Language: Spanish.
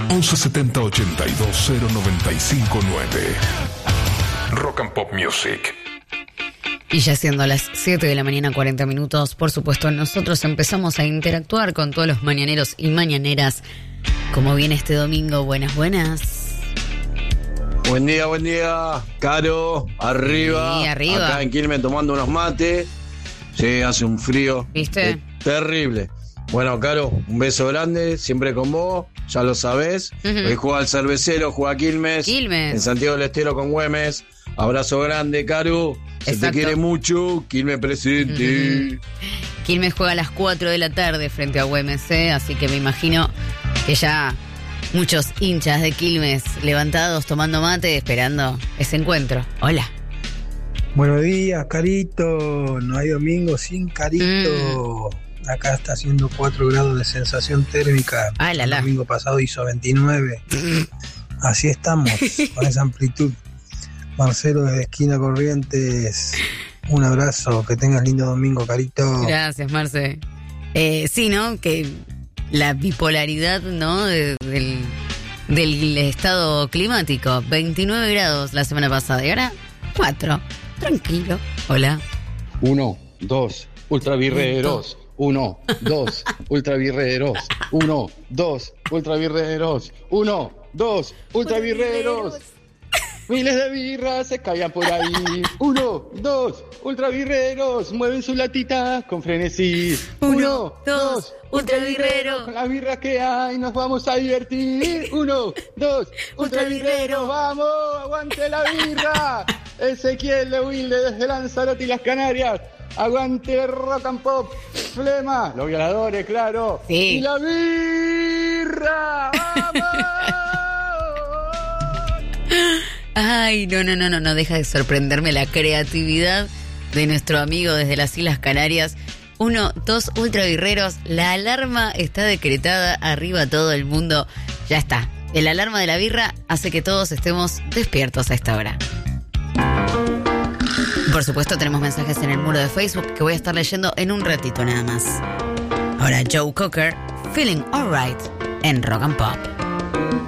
1170 82 0959. Rock and Pop Music. Y ya siendo las 7 de la mañana, 40 minutos, por supuesto, nosotros empezamos a interactuar con todos los mañaneros y mañaneras. ¿Cómo viene este domingo? Buenas. Buen día, Caro, arriba. Sí, arriba. Acá en Quilmes tomando unos mates. Sí, hace un frío. ¿Viste? Terrible. Bueno, Caro, un beso grande, siempre con vos, ya lo sabés. Hoy juega el Cervecero, juega Quilmes. En Santiago del Estero con Güemes. Abrazo grande, Caro. Se te quiere mucho, Quilmes presente. Quilmes juega a las 4 de la tarde frente a Güemes, así que me imagino que ya muchos hinchas de Quilmes levantados tomando mate esperando ese encuentro. Hola. Buenos días, Carito. No hay domingo sin Carito. Acá está haciendo 4 grados de sensación térmica. El domingo pasado hizo 29. Así estamos, con esa amplitud. Marcelo desde Esquina Corrientes. Un abrazo, que tengas lindo domingo, Carito. Gracias, Marce. Sí, ¿no? Que la bipolaridad, ¿no? Del estado climático. 29 grados la semana pasada y ahora 4. Tranquilo. Hola. 1, 2, ultravirreros. 1, 2, ultravirreros. 1, 2, ultravirreros. 1, 2, ultravirreros. Miles de birras se caían por ahí. 1, 2, ultravirreros. Mueven sus latitas con frenesí. 1, 2, ultravirreros. Con las birras que hay nos vamos a divertir. 1, 2, ultravirreros. ¡Vamos! ¡Aguante la birra! Ezequiel de Wilde desde Lanzarote y las Canarias. Aguante Rock and Pop. Flema. Los violadores, claro. Sí. Y la birra. ¡Vamos! Ay, no deja de sorprenderme la creatividad de nuestro amigo desde las Islas Canarias. 1, 2, ultravirreros. La alarma está decretada, arriba todo el mundo. Ya está. El alarma de la birra hace que todos estemos despiertos a esta hora. Por supuesto, tenemos mensajes en el muro de Facebook que voy a estar leyendo en un ratito nada más. Ahora Joe Cocker, Feeling Alright en Rock and Pop.